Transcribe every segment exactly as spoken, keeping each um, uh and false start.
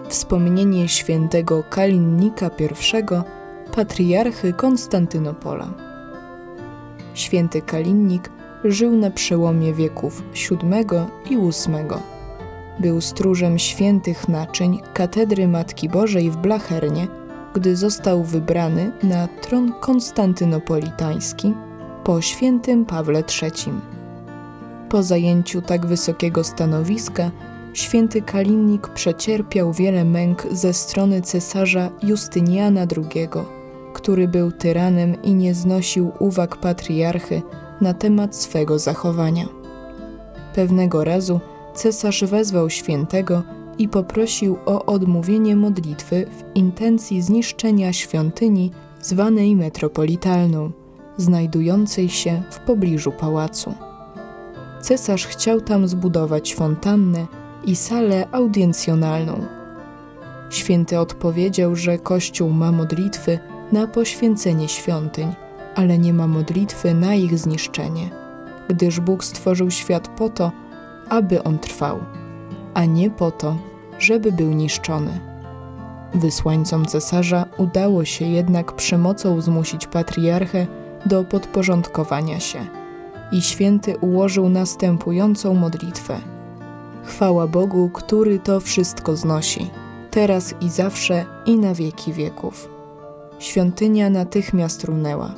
Wspomnienie świętego Kalinnika pierwszego, patriarchy Konstantynopola. Święty Kalinnik żył na przełomie wieków siódmego i ósmego. Był stróżem świętych naczyń katedry Matki Bożej w Blachernie, gdy został wybrany na tron konstantynopolitański po świętym Pawle trzecim. Po zajęciu tak wysokiego stanowiska święty Kalinnik przecierpiał wiele męk ze strony cesarza Justyniana drugiego, który był tyranem i nie znosił uwag patriarchy na temat swego zachowania. Pewnego razu cesarz wezwał świętego i poprosił o odmówienie modlitwy w intencji zniszczenia świątyni zwanej metropolitalną, znajdującej się w pobliżu pałacu. Cesarz chciał tam zbudować fontannę i salę audiencjonalną. Święty odpowiedział, że Kościół ma modlitwy na poświęcenie świątyń, ale nie ma modlitwy na ich zniszczenie, gdyż Bóg stworzył świat po to, aby on trwał, a nie po to, żeby był niszczony. Wysłańcom cesarza udało się jednak przemocą zmusić patriarchę do podporządkowania się i święty ułożył następującą modlitwę. Chwała Bogu, który to wszystko znosi, teraz i zawsze i na wieki wieków. Świątynia natychmiast runęła.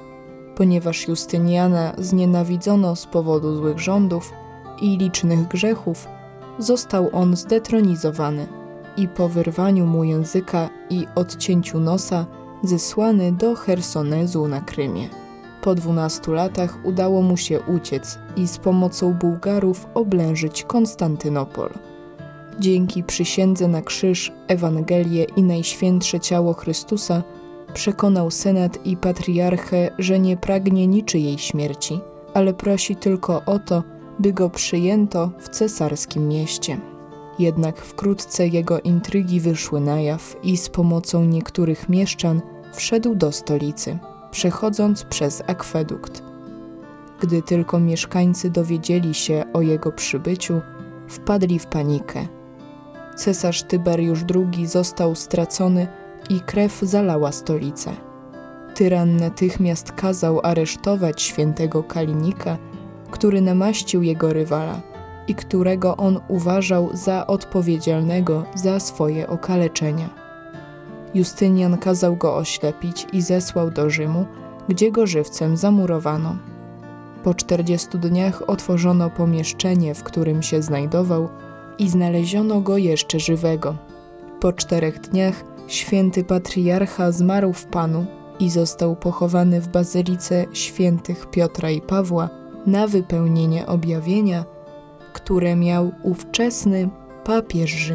Ponieważ Justyniana znienawidzono z powodu złych rządów i licznych grzechów, został on zdetronizowany i po wyrwaniu mu języka i odcięciu nosa zesłany do Chersonezu na Krymie. Po dwunastu latach udało mu się uciec i z pomocą Bułgarów oblężyć Konstantynopol. Dzięki przysiędze na krzyż, Ewangelię i Najświętsze Ciało Chrystusa przekonał senat i patriarchę, że nie pragnie niczyjej śmierci, ale prosi tylko o to, by go przyjęto w cesarskim mieście. Jednak wkrótce jego intrygi wyszły na jaw i z pomocą niektórych mieszczan wszedł do stolicy, przechodząc przez akwedukt. Gdy tylko mieszkańcy dowiedzieli się o jego przybyciu, wpadli w panikę. Cesarz Tyberiusz drugi został stracony i krew zalała stolicę. Tyran natychmiast kazał aresztować świętego Kalinnika, który namaścił jego rywala i którego on uważał za odpowiedzialnego za swoje okaleczenia. Justynian kazał go oślepić i zesłał do Rzymu, gdzie go żywcem zamurowano. Po czterdziestu dniach otworzono pomieszczenie, w którym się znajdował, i znaleziono go jeszcze żywego. Po czterech dniach święty patriarcha zmarł w Panu i został pochowany w bazylice świętych Piotra i Pawła na wypełnienie objawienia, które miał ówczesny papież Rzym.